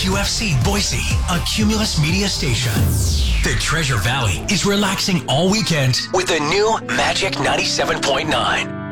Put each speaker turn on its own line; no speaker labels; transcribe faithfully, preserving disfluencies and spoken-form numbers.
H U F C Boise, a Cumulus Media station. The Treasure Valley is relaxing all weekend with the new Magic ninety-seven point nine.